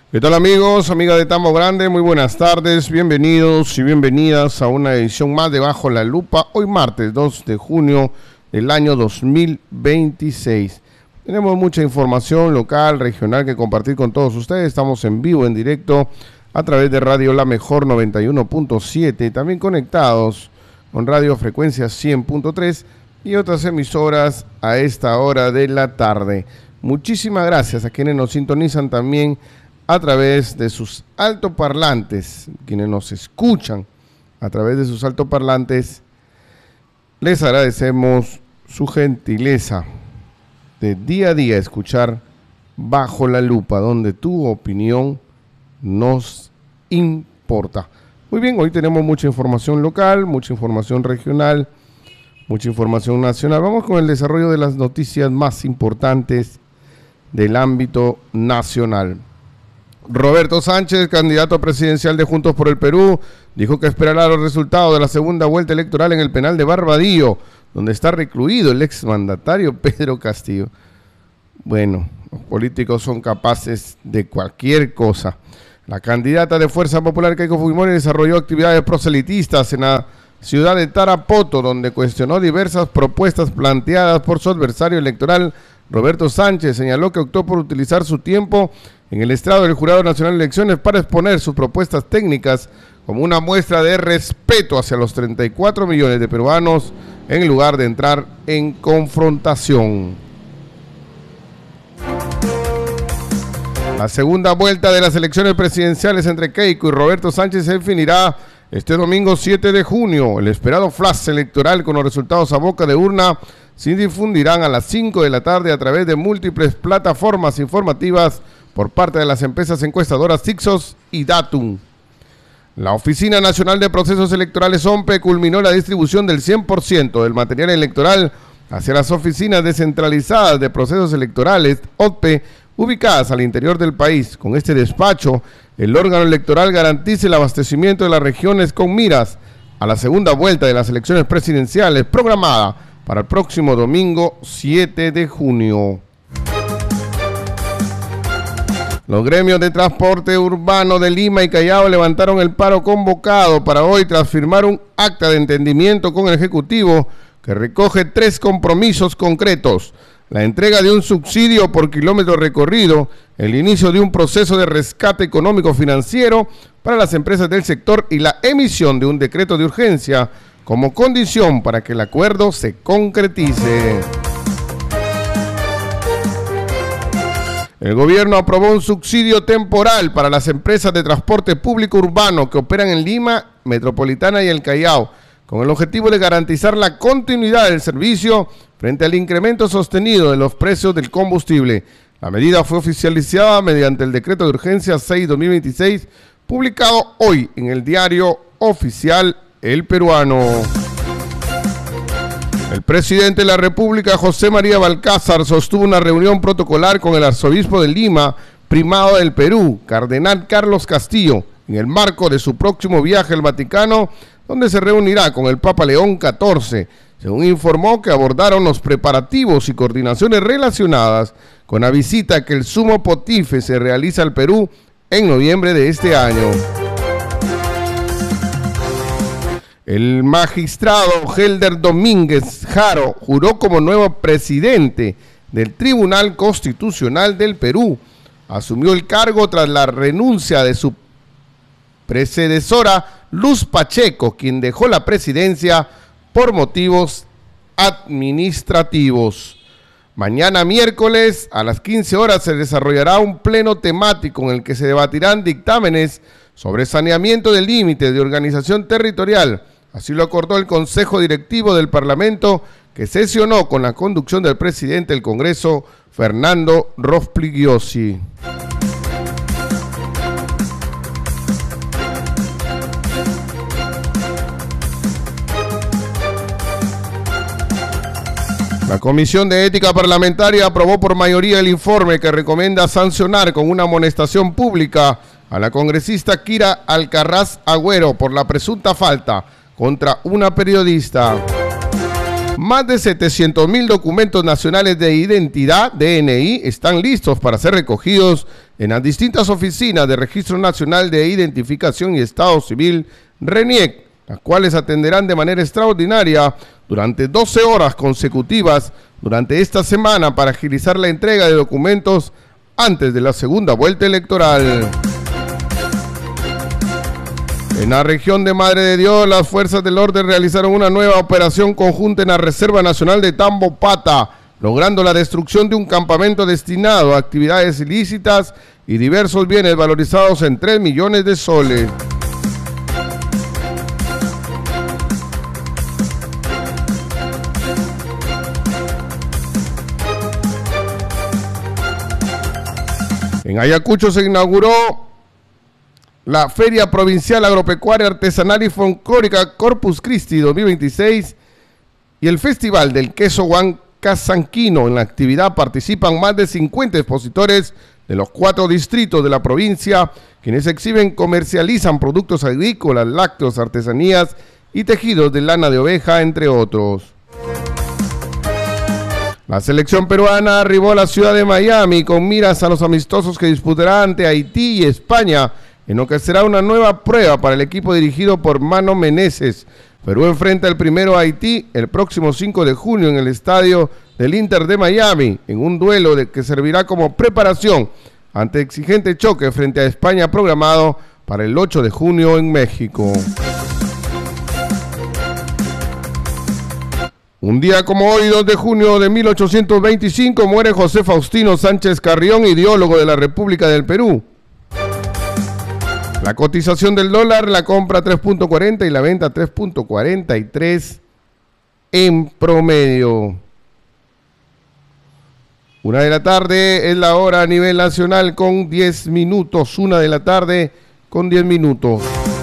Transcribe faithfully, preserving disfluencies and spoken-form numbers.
¿Qué tal amigos, amigas de Tambo Grande? Muy buenas tardes, bienvenidos y bienvenidas a una edición más de Bajo la Lupa, hoy martes dos de junio del año dos mil veintiséis. Tenemos mucha información local, regional que compartir con todos ustedes. Estamos en vivo, en directo, a través de Radio La Mejor noventa y uno punto siete, también conectados con Radio Frecuencia cien punto tres y otras emisoras a esta hora de la tarde. Muchísimas gracias a quienes nos sintonizan también a través de sus altoparlantes, quienes nos escuchan a través de sus altoparlantes. Les agradecemos su gentileza de día a día escuchar Bajo la Lupa, donde tu opinión nos importa. Muy bien, hoy tenemos mucha información local, mucha información regional, mucha información nacional. Vamos con el desarrollo de las noticias más importantes del ámbito nacional. Roberto Sánchez, candidato presidencial de Juntos por el Perú, dijo que esperará los resultados de la segunda vuelta electoral en el penal de Barbadillo, donde está recluido el exmandatario Pedro Castillo. Bueno, los políticos son capaces de cualquier cosa. La candidata de Fuerza Popular, Keiko Fujimori, desarrolló actividades proselitistas en la ciudad de Tarapoto, donde cuestionó diversas propuestas planteadas por su adversario electoral, Roberto Sánchez. Señaló que optó por utilizar su tiempo en el estrado del Jurado Nacional de Elecciones para exponer sus propuestas técnicas como una muestra de respeto hacia los treinta y cuatro millones de peruanos, en lugar de entrar en confrontación. La segunda vuelta de las elecciones presidenciales entre Keiko y Roberto Sánchez se definirá este domingo siete de junio. El esperado flash electoral con los resultados a boca de urna se difundirán a las cinco de la tarde a través de múltiples plataformas informativas por parte de las empresas encuestadoras Ipsos y Datum. La Oficina Nacional de Procesos Electorales, O M P E, culminó la distribución del cien por ciento del material electoral hacia las oficinas descentralizadas de procesos electorales, O T P E, ubicadas al interior del país. Con este despacho, el órgano electoral garantiza el abastecimiento de las regiones con miras a la segunda vuelta de las elecciones presidenciales programada para el próximo domingo siete de junio. Los gremios de transporte urbano de Lima y Callao levantaron el paro convocado para hoy tras firmar un acta de entendimiento con el Ejecutivo que recoge tres compromisos concretos: la entrega de un subsidio por kilómetro recorrido, el inicio de un proceso de rescate económico financiero para las empresas del sector y la emisión de un decreto de urgencia como condición para que el acuerdo se concretice. El gobierno aprobó un subsidio temporal para las empresas de transporte público urbano que operan en Lima, Metropolitana y el Callao, con el objetivo de garantizar la continuidad del servicio frente al incremento sostenido de los precios del combustible. La medida fue oficializada mediante el decreto de urgencia seis barra dos mil veintiséis, publicado hoy en el diario oficial El Peruano. El presidente de la República, José María Balcázar, sostuvo una reunión protocolar con el arzobispo de Lima, primado del Perú, cardenal Carlos Castillo, en el marco de su próximo viaje al Vaticano, donde se reunirá con el Papa León catorce. Según informó, que abordaron los preparativos y coordinaciones relacionadas con la visita que el sumo pontífice se realiza al Perú en noviembre de este año. El magistrado Helder Domínguez Jaro juró como nuevo presidente del Tribunal Constitucional del Perú. Asumió el cargo tras la renuncia de su predecesora Luz Pacheco, quien dejó la presidencia por motivos administrativos. Mañana miércoles a las quince horas se desarrollará un pleno temático en el que se debatirán dictámenes sobre saneamiento de límites de organización territorial. Así lo acordó el Consejo Directivo del Parlamento, que sesionó con la conducción del presidente del Congreso, Fernando Rospigliosi. La Comisión de Ética Parlamentaria aprobó por mayoría el informe que recomienda sancionar con una amonestación pública a la congresista Kira Alcaraz Agüero por la presunta falta contra una periodista. Más de setecientos mil documentos nacionales de identidad, D N I, están listos para ser recogidos en las distintas oficinas de Registro Nacional de Identificación y Estado Civil, RENIEC, las cuales atenderán de manera extraordinaria durante doce horas consecutivas durante esta semana para agilizar la entrega de documentos antes de la segunda vuelta electoral. En la región de Madre de Dios, las fuerzas del orden realizaron una nueva operación conjunta en la Reserva Nacional de Tambopata, logrando la destrucción de un campamento destinado a actividades ilícitas y diversos bienes valorizados en tres millones de soles. En Ayacucho se inauguró la Feria Provincial Agropecuaria Artesanal y Folclórica Corpus Christi dos mil veintiséis y el Festival del Queso Huancasanquino. En la actividad participan más de cincuenta expositores de los cuatro distritos de la provincia, quienes exhiben, comercializan productos agrícolas, lácteos, artesanías y tejidos de lana de oveja, entre otros. La selección peruana arribó a la ciudad de Miami con miras a los amistosos que disputará ante Haití y España, en lo que será una nueva prueba para el equipo dirigido por Mano Meneses. Perú enfrenta el primero a Haití el próximo cinco de junio en el estadio del Inter de Miami, en un duelo de que servirá como preparación ante exigente choque frente a España programado para el ocho de junio en México. Un día como hoy, dos de junio de mil ochocientos veinticinco, muere José Faustino Sánchez Carrión, ideólogo de la República del Perú. La cotización del dólar, la compra tres punto cuarenta y la venta tres punto cuarenta y tres en promedio. Una de la tarde es la hora a nivel nacional con diez minutos. Una de la tarde con diez minutos.